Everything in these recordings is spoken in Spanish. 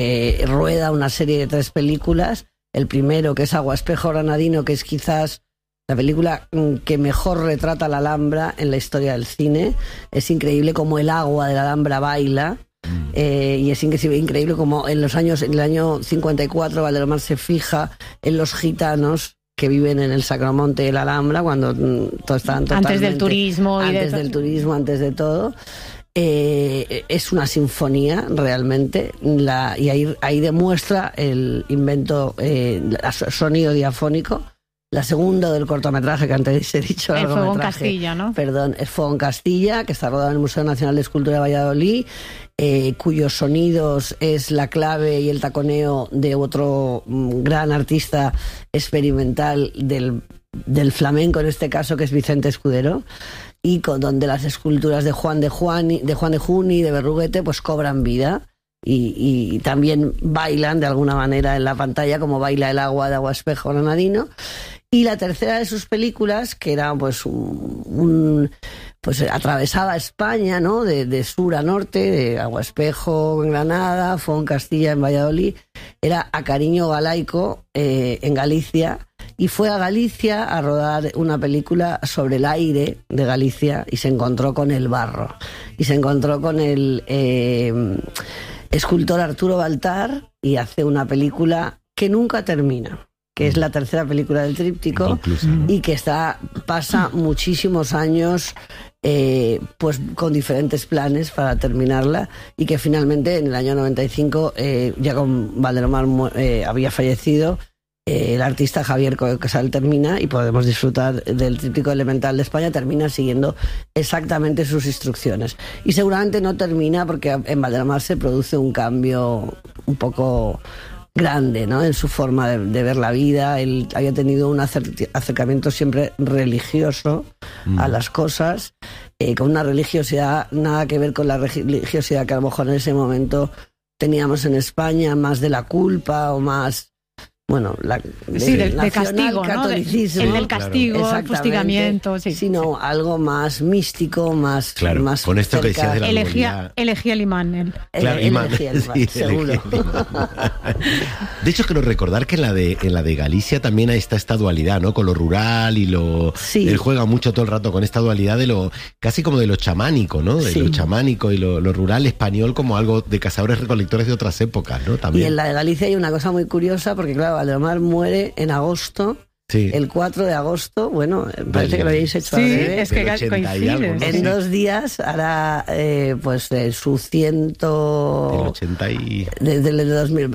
rueda una serie de 3 películas. El primero, que es Agua Espejo Granadino, que es quizás la película que mejor retrata la Alhambra en la historia del cine. Es increíble cómo el agua de la Alhambra baila. Y es increíble como en el año 54 Valdelomar se fija en los gitanos que viven en el Sacromonte de la Alhambra cuando estaban totalmente... Antes del turismo. Antes de todo. Es una sinfonía realmente, y ahí demuestra el invento sonido diafónico. La segunda del cortometraje que antes he dicho, el Fuego en Castilla, ¿no? Perdón, es Fuego en Castilla, que está rodado en el Museo Nacional de Escultura de Valladolid, cuyos sonidos es la clave y el taconeo de otro gran artista experimental del flamenco, en este caso, que es Vicente Escudero, y donde las esculturas de Juan de Juni, de Berruguete, pues cobran vida. Y también bailan de alguna manera en la pantalla, como baila el agua de Agua Espejo Granadino. Y la tercera de sus películas, que era pues pues atravesaba España, ¿no? De sur a norte, de Agua Espejo en Granada, Fuego en Castilla en Valladolid, era A Cariño Galaico en Galicia, y fue a Galicia a rodar una película sobre el aire de Galicia, y se encontró con el barro, y se encontró con el escultor Arturo Baltar, y hace una película que nunca termina, que es la tercera película del tríptico, y que pasa muchísimos años pues con diferentes planes para terminarla, y que finalmente en el año 95, ya con Valdelomar había fallecido, el artista Javier Casal termina, y podemos disfrutar del tríptico elemental de España. Termina siguiendo exactamente sus instrucciones, y seguramente no termina porque en Valdelomar se produce un cambio un poco grande, ¿no?, en su forma de ver la vida. Él había tenido un acercamiento siempre religioso a las cosas, con una religiosidad nada que ver con la religiosidad que a lo mejor en ese momento teníamos en España, más de la culpa o más... Bueno, de castigo, ¿no? El del castigo, el fustigamiento, sino algo más místico, más con esto cerca. Que decías de la elegía el imán. Elegía el imán, seguro. De hecho, quiero recordar que en la de Galicia también está esta dualidad, ¿no? Con lo rural y lo... Sí. Él juega mucho todo el rato con esta dualidad de lo... casi como de lo chamánico, ¿no? De lo chamánico y lo rural español, como algo de cazadores recolectores de otras épocas, ¿no? También. Y en la de Galicia hay una cosa muy curiosa, porque claro, Valdelomar muere en agosto, el 4 de agosto, parece que lo habéis hecho al revés. Es que coincide. En 2 días hará su 100... El 80 y... Desde el 2000...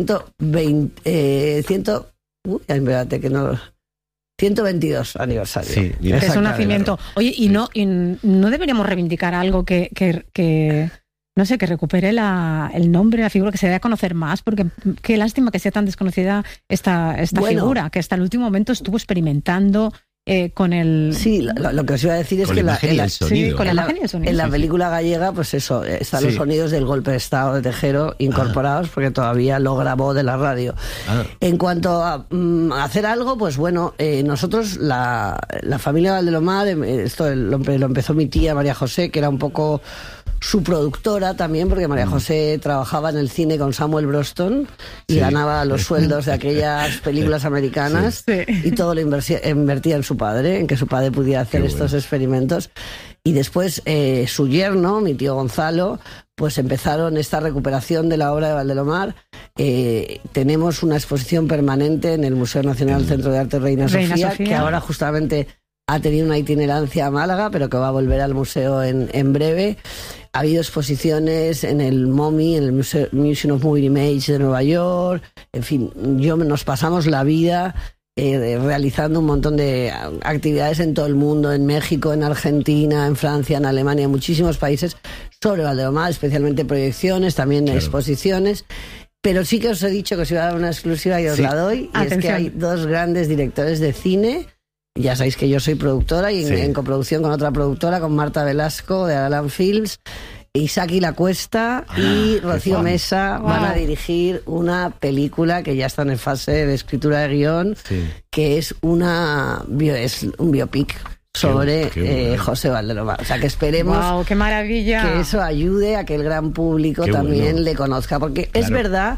122 aniversario. Sí, es un nacimiento. Oye, y no deberíamos reivindicar algo que no sé, que recupere el nombre, la figura, que se dé a conocer más, porque qué lástima que sea tan desconocida esta figura, que hasta el último momento estuvo experimentando con el... Sí, lo que os iba a decir es que con la imagen y el sonido. En la película gallega, pues eso, están los sonidos del golpe de Estado de Tejero incorporados, porque todavía lo grabó de la radio. En cuanto a hacer algo, pues nosotros, la familia Valdelomar, esto lo empezó mi tía María José, que era un poco su productora también, porque María José trabajaba en el cine con Samuel Broston y ganaba los sueldos de aquellas películas americanas, y todo lo invertía en su padre, en que su padre pudiera hacer estos experimentos. Y después su yerno, mi tío Gonzalo, pues empezaron esta recuperación de la obra de Valdelomar. Tenemos una exposición permanente en el Museo Nacional Centro de Arte Reina Sofía, que ahora justamente ha tenido una itinerancia a Málaga, pero que va a volver al museo en breve. Ha habido exposiciones en el MoMI, en el Museum of Moving Image de Nueva York. En fin, nos pasamos la vida realizando un montón de actividades en todo el mundo, en México, en Argentina, en Francia, en Alemania, en muchísimos países, sobre Valdelomar, especialmente proyecciones, también exposiciones. Pero sí que os he dicho que os iba a dar una exclusiva y os la doy. Y es que hay 2 grandes directores de cine. Ya sabéis que yo soy productora y en coproducción con otra productora, con Marta Velasco de Alan Films, Isaki Lacuesta y Rocío Mesa van a dirigir una película que ya está en fase de escritura de guión, que es un biopic sobre José Valderomar. O sea, que esperemos ¡qué maravilla! Que eso ayude a que el gran público también le conozca, porque es verdad